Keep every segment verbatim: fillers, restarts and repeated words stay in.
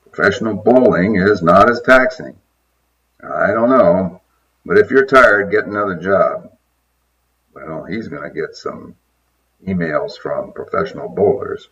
Professional bowling is not as taxing. I don't know, but if you're tired, get another job. Well, he's going to get some emails from professional bowlers.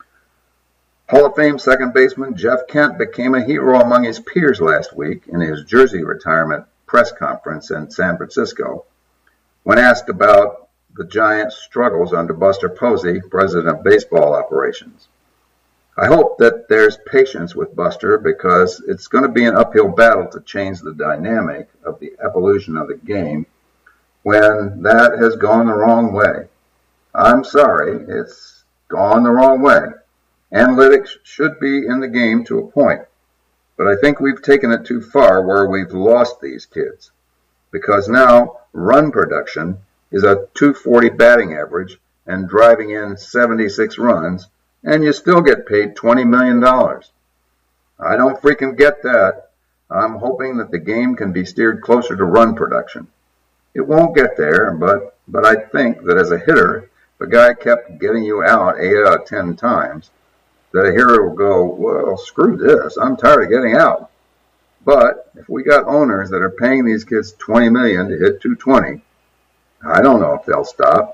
Hall of Fame second baseman Jeff Kent became a hero among his peers last week in his jersey retirement press conference in San Francisco. When asked about the Giants' struggles under Buster Posey, president of baseball operations, I hope that there's patience with Buster because it's going to be an uphill battle to change the dynamic of the evolution of the game when that has gone the wrong way. I'm sorry, it's gone the wrong way. Analytics should be in the game to a point, but I think we've taken it too far where we've lost these kids because now run production is a two forty batting average and driving in seventy-six runs, and you still get paid twenty million dollars. I don't freaking get that. I'm hoping that the game can be steered closer to run production. It won't get there, but, but I think that as a hitter, if a guy kept getting you out eight out of ten times, that a hitter will go, well, screw this, I'm tired of getting out. But if we got owners that are paying these kids twenty million dollars to hit two twenty, I don't know if they'll stop.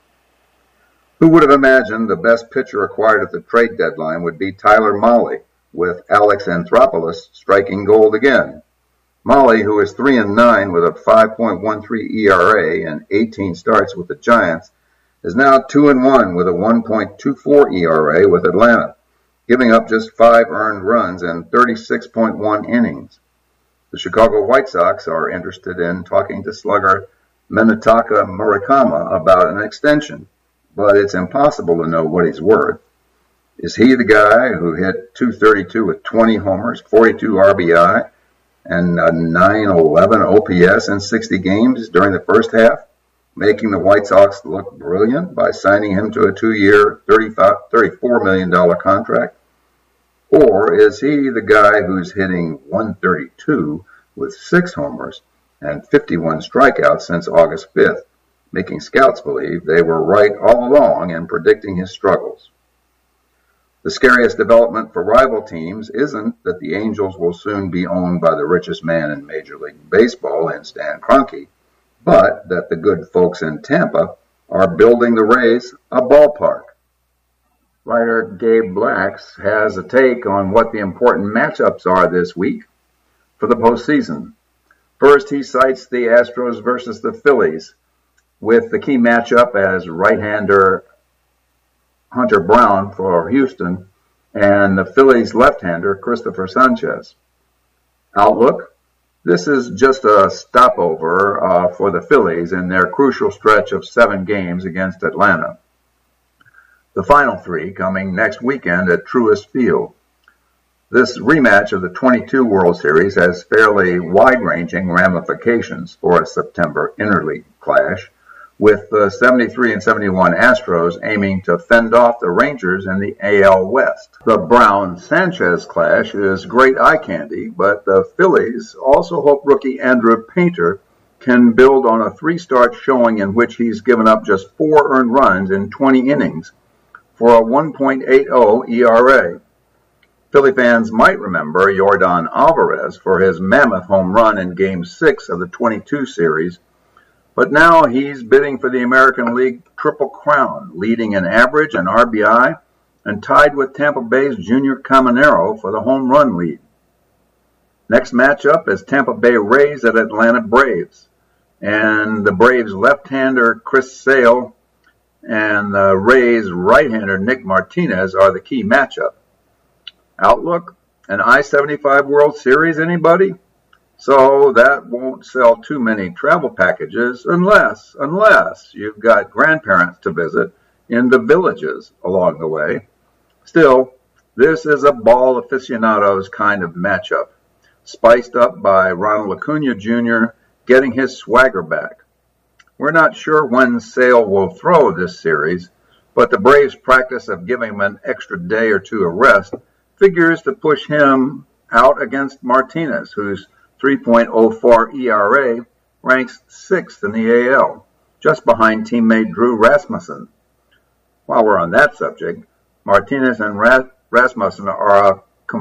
Who would have imagined the best pitcher acquired at the trade deadline would be Tyler Mahle, with Alex Anthopoulos striking gold again? Mahle, who is three and nine with a five point one three E R A and eighteen starts with the Giants, is now two and one with a one point two four E R A with Atlanta, giving up just five earned runs in thirty-six point one innings. The Chicago White Sox are interested in talking to slugger Minetaka Murakami about an extension, but it's impossible to know what he's worth. Is he the guy who hit two thirty-two with twenty homers, forty-two R B I, and a nine eleven O P S in sixty games during the first half, making the White Sox look brilliant by signing him to a two-year, thirty-four million dollars contract? Or is he the guy who's hitting one thirty-two with six homers and fifty-one strikeouts since August fifth, making scouts believe they were right all along in predicting his struggles? The scariest development for rival teams isn't that the Angels will soon be owned by the richest man in Major League Baseball in Stan Kroenke, but that the good folks in Tampa are building the Rays a ballpark. Writer Gabe Blacks has a take on what the important matchups are this week for the postseason. First, he cites the Astros versus the Phillies, with the key matchup as right-hander Hunter Brown for Houston and the Phillies left-hander Christopher Sanchez. Outlook: this is just a stopover uh, for the Phillies in their crucial stretch of seven games against Atlanta. The final three coming next weekend at Truist Field. This rematch of the twenty-two World Series has fairly wide-ranging ramifications for a September interleague clash, with the seventy-three and seventy-one Astros aiming to fend off the Rangers in the A L West. The Brown-Sanchez clash is great eye candy, but the Phillies also hope rookie Andrew Painter can build on a three-start showing in which he's given up just four earned runs in twenty innings for a one point eight oh E R A. Philly fans might remember Yordan Alvarez for his mammoth home run in Game six of the twenty-two series, but now he's bidding for the American League Triple Crown, leading in average and R B I, and tied with Tampa Bay's Junior Caminero for the home run lead. Next matchup is Tampa Bay Rays at Atlanta Braves, and the Braves left-hander Chris Sale and the Rays right-hander Nick Martinez are the key matchup. Outlook: an I seventy-five World Series, anybody? So that won't sell too many travel packages unless, unless you've got grandparents to visit in the villages along the way. Still, this is a ball aficionados kind of matchup, spiced up by Ronald Acuna Junior getting his swagger back. We're not sure when Sale will throw this series, but the Braves' practice of giving him an extra day or two of rest figures to push him out against Martinez, whose three point oh four E R A ranks sixth in the A L, just behind teammate Drew Rasmussen. While we're on that subject, Martinez and Rasmussen are a